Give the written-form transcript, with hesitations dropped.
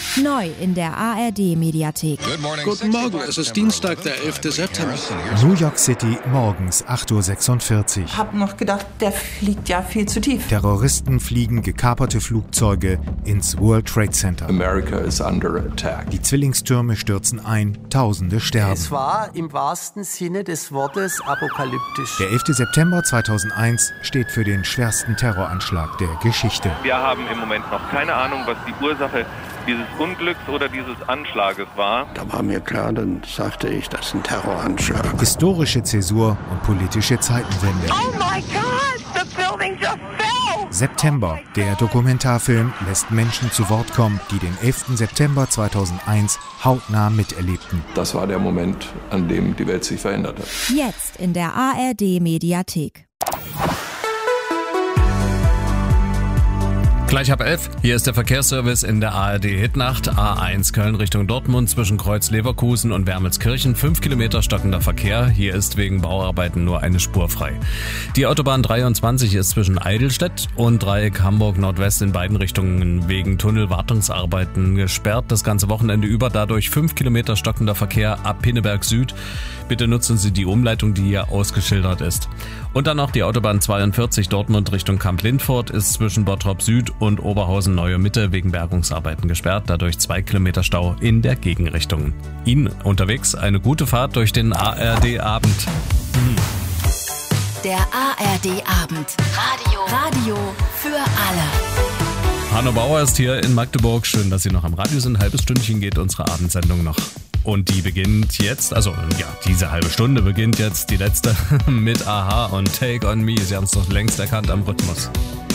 Neu in der ARD-Mediathek. Guten Morgen, es ist Dienstag, der 11. September. New York City, morgens 8.46 Uhr. Ich habe noch gedacht, der fliegt ja viel zu tief. Terroristen fliegen gekaperte Flugzeuge ins World Trade Center. America is under attack. Die Zwillingstürme stürzen ein, Tausende sterben. Es war im wahrsten Sinne des Wortes apokalyptisch. Der 11. September 2001 steht für den schwersten Terroranschlag der Geschichte. Wir haben im Moment noch keine Ahnung, was die Ursache dieses Unglücks oder dieses Anschlages war. Da war mir klar, dann sagte ich, das ist ein Terroranschlag. Historische Zäsur und politische Zeitenwende. Oh my God, the building just fell! September. Der Dokumentarfilm lässt Menschen zu Wort kommen, die den 11. September 2001 hautnah miterlebten. Das war der Moment, an dem die Welt sich verändert hat. Jetzt in der ARD-Mediathek. Gleich ab 11, hier ist der Verkehrsservice in der ARD-Hitnacht. A1 Köln Richtung Dortmund zwischen Kreuz Leverkusen und Wermelskirchen. 5 Kilometer stockender Verkehr. Hier ist wegen Bauarbeiten nur eine Spur frei. Die Autobahn 23 ist zwischen Eidelstedt und Dreieck Hamburg Nordwest in beiden Richtungen wegen Tunnelwartungsarbeiten gesperrt. Das ganze Wochenende über dadurch 5 Kilometer stockender Verkehr ab Pinneberg Süd. Bitte nutzen Sie die Umleitung, die hier ausgeschildert ist. Und dann noch die Autobahn 42 Dortmund Richtung Kamp-Lindfort ist zwischen Bottrop Süd und Oberhausen Neue Mitte wegen Bergungsarbeiten gesperrt. Dadurch 2 Kilometer Stau in der Gegenrichtung. Ihnen unterwegs eine gute Fahrt durch den ARD-Abend. Der ARD-Abend. Radio für alle. Hanno Bauer ist hier in Magdeburg. Schön, dass Sie noch am Radio sind. Ein halbes Stündchen geht unsere Abendsendung noch. Und die beginnt jetzt, diese halbe Stunde beginnt jetzt, die letzte, mit Aha und Take on Me. Sie haben es doch längst erkannt am Rhythmus.